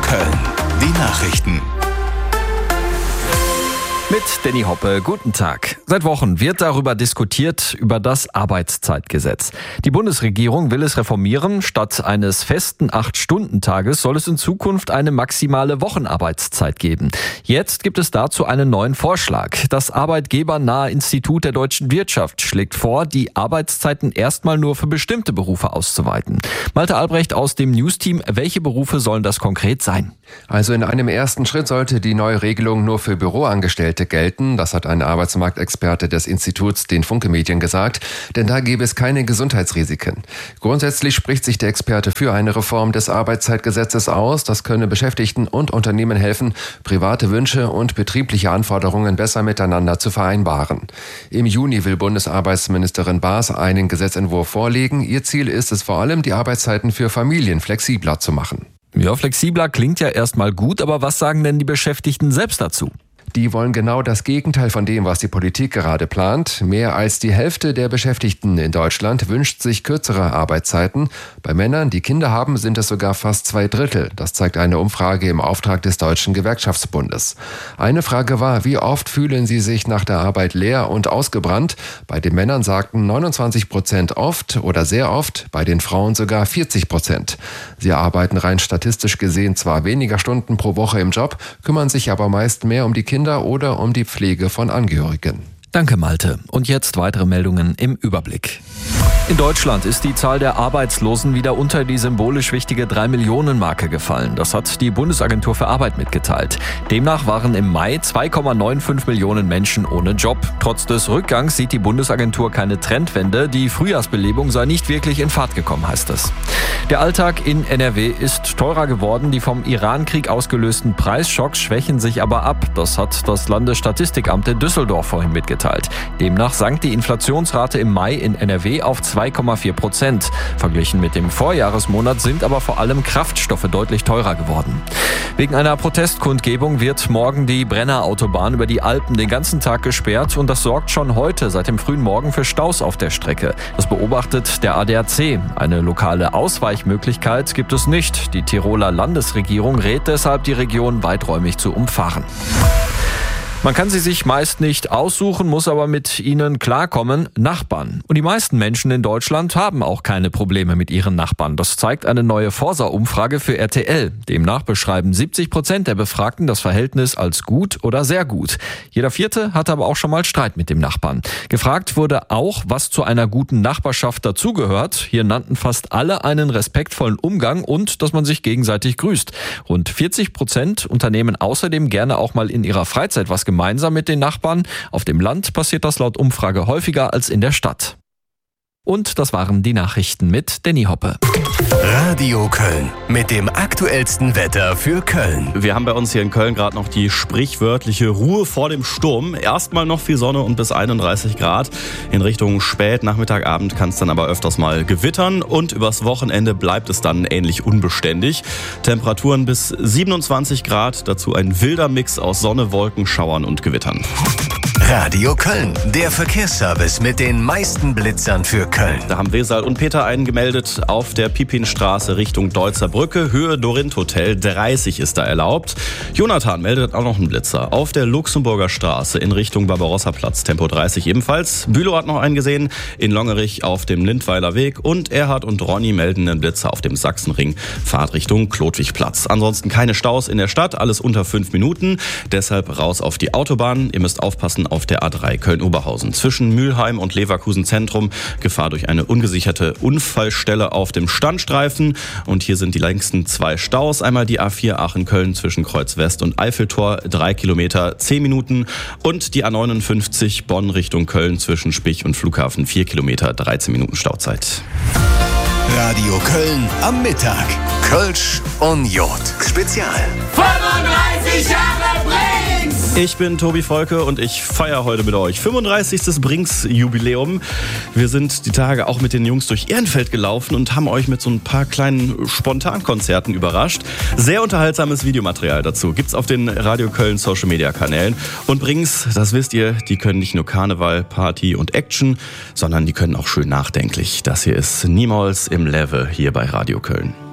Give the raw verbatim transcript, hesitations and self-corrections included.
Köln. Die Nachrichten. Mit Danny Hoppe, guten Tag. Seit Wochen wird darüber diskutiert, über das Arbeitszeitgesetz. Die Bundesregierung will es reformieren. Statt eines festen acht-Stunden-Tages soll es in Zukunft eine maximale Wochenarbeitszeit geben. Jetzt gibt es dazu einen neuen Vorschlag. Das arbeitgebernahe Institut der deutschen Wirtschaft schlägt vor, die Arbeitszeiten erstmal nur für bestimmte Berufe auszuweiten. Malte Albrecht aus dem News-Team, welche Berufe sollen das konkret sein? Also in einem ersten Schritt sollte die neue Regelung nur für Büroangestellte gelten. Das hat ein Arbeitsmarktexperte des Instituts den Funke Medien gesagt, denn da gäbe es keine Gesundheitsrisiken. Grundsätzlich spricht sich der Experte für eine Reform des Arbeitszeitgesetzes aus. Das könne Beschäftigten und Unternehmen helfen, private Wünsche und betriebliche Anforderungen besser miteinander zu vereinbaren. Im Juni will Bundesarbeitsministerin Baas einen Gesetzentwurf vorlegen. Ihr Ziel ist es vor allem, die Arbeitszeiten für Familien flexibler zu machen. Ja, flexibler klingt ja erstmal gut, aber was sagen denn die Beschäftigten selbst dazu? Die wollen genau das Gegenteil von dem, was die Politik gerade plant. Mehr als die Hälfte der Beschäftigten in Deutschland wünscht sich kürzere Arbeitszeiten. Bei Männern, die Kinder haben, sind es sogar fast zwei Drittel. Das zeigt eine Umfrage im Auftrag des Deutschen Gewerkschaftsbundes. Eine Frage war, wie oft fühlen sie sich nach der Arbeit leer und ausgebrannt? Bei den Männern sagten neunundzwanzig Prozent oft oder sehr oft, bei den Frauen sogar vierzig Prozent. Sie arbeiten rein statistisch gesehen zwar weniger Stunden pro Woche im Job, kümmern sich aber meist mehr um die Kinder oder um die Pflege von Angehörigen. Danke, Malte. Und jetzt weitere Meldungen im Überblick. In Deutschland ist die Zahl der Arbeitslosen wieder unter die symbolisch wichtige drei Millionen Marke gefallen. Das hat die Bundesagentur für Arbeit mitgeteilt. Demnach waren im Mai zwei Komma fünfundneunzig Millionen Menschen ohne Job. Trotz des Rückgangs sieht die Bundesagentur keine Trendwende. Die Frühjahrsbelebung sei nicht wirklich in Fahrt gekommen, heißt es. Der Alltag in N R W ist teurer geworden. Die vom Irankrieg ausgelösten Preisschocks schwächen sich aber ab. Das hat das Landesstatistikamt in Düsseldorf vorhin mitgeteilt. Demnach sank die Inflationsrate im Mai in N R W auf zwei Komma vier Prozent. Verglichen mit dem Vorjahresmonat sind aber vor allem Kraftstoffe deutlich teurer geworden. Wegen einer Protestkundgebung wird morgen die Brennerautobahn über die Alpen den ganzen Tag gesperrt und das sorgt schon heute seit dem frühen Morgen für Staus auf der Strecke. Das beobachtet der A D A C. Eine lokale Ausweichmöglichkeit gibt es nicht. Die Tiroler Landesregierung rät deshalb, die Region weiträumig zu umfahren. Man kann sie sich meist nicht aussuchen, muss aber mit ihnen klarkommen, Nachbarn. Und die meisten Menschen in Deutschland haben auch keine Probleme mit ihren Nachbarn. Das zeigt eine neue Forsa-Umfrage für R T L. Demnach beschreiben siebzig Prozent der Befragten das Verhältnis als gut oder sehr gut. Jeder Vierte hatte aber auch schon mal Streit mit dem Nachbarn. Gefragt wurde auch, was zu einer guten Nachbarschaft dazugehört. Hier nannten fast alle einen respektvollen Umgang und dass man sich gegenseitig grüßt. Rund vierzig Prozent unternehmen außerdem gerne auch mal in ihrer Freizeit was gemeinsam mit den Nachbarn. Auf dem Land passiert das laut Umfrage häufiger als in der Stadt. Und das waren die Nachrichten mit Danny Hoppe. Radio Köln mit dem aktuellsten Wetter für Köln. Wir haben bei uns hier in Köln gerade noch die sprichwörtliche Ruhe vor dem Sturm. Erstmal noch viel Sonne und bis einunddreißig Grad. In Richtung Spät, Nachmittag, Abend kann es dann aber öfters mal gewittern. Und übers Wochenende bleibt es dann ähnlich unbeständig. Temperaturen bis siebenundzwanzig Grad. Dazu ein wilder Mix aus Sonne, Wolken, Schauern und Gewittern. Radio Köln, der Verkehrsservice mit den meisten Blitzern für Köln. Da haben Wesal und Peter einen gemeldet auf der Pipinstraße Richtung Deutzer Brücke, Höhe Dorint Hotel, dreißig ist da erlaubt. Jonathan meldet auch noch einen Blitzer auf der Luxemburger Straße in Richtung Barbarossa-Platz, Tempo dreißig ebenfalls. Bülow hat noch einen gesehen in Longerich auf dem Lindweiler Weg und Erhard und Ronny melden einen Blitzer auf dem Sachsenring, Fahrtrichtung Klotwigplatz. Ansonsten keine Staus in der Stadt, alles unter fünf Minuten, deshalb raus auf die Autobahn. Ihr müsst aufpassen auf der A drei Köln-Oberhausen. Zwischen Mülheim und Leverkusen Zentrum Gefahr durch eine ungesicherte Unfallstelle auf dem Standstreifen. Und hier sind die längsten zwei Staus. Einmal die A vier Aachen-Köln zwischen Kreuz West und Eiffeltor, drei Kilometer, zehn Minuten. Und die A neunundfünfzig Bonn Richtung Köln zwischen Spich und Flughafen, vier Kilometer, dreizehn Minuten Stauzeit. Radio Köln am Mittag. Kölsch und Jod. Spezial. fünfunddreißig Jahre Brinks! Ich bin Tobi Volke und ich feiere heute mit euch fünfunddreißigstes Brinks-Jubiläum. Wir sind die Tage auch mit den Jungs durch Ehrenfeld gelaufen und haben euch mit so ein paar kleinen Spontankonzerten überrascht. Sehr unterhaltsames Videomaterial dazu gibt's auf den Radio Köln Social Media Kanälen. Und Brinks, das wisst ihr, die können nicht nur Karneval, Party und Action, sondern die können auch schön nachdenklich. Das hier ist niemals im Level hier bei Radio Köln.